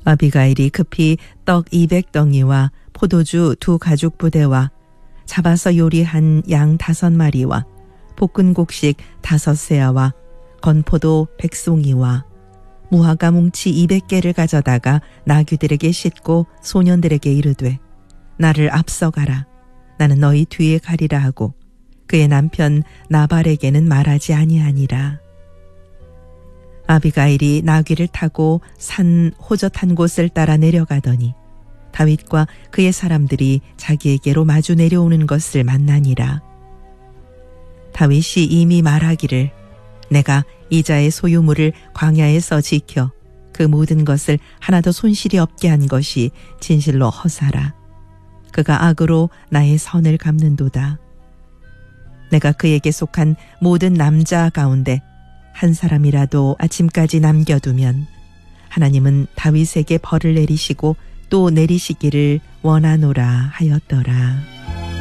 아비가일이 급히 떡 200덩이와 포도주 2가죽부대와 잡아서 요리한 양 5마리와 볶은 곡식 5세아와 건포도 100송이와 무화과 뭉치 200개를 가져다가 나귀들에게 싣고 소년들에게 이르되 나를 앞서가라. 나는 너희 뒤에 가리라 하고 그의 남편 나발에게는 말하지 아니하니라. 아비가일이 나귀를 타고 산 호젓한 곳을 따라 내려가더니 다윗과 그의 사람들이 자기에게로 마주 내려오는 것을 만나니라. 다윗이 이미 말하기를 내가 이자의 소유물을 광야에서 지켜 그 모든 것을 하나도 손실이 없게 한 것이 진실로 허사라. 그가 악으로 나의 선을 갚는도다. 내가 그에게 속한 모든 남자 가운데 한 사람이라도 아침까지 남겨두면 하나님은 다윗에게 벌을 내리시고 또 내리시기를 원하노라 하였더라.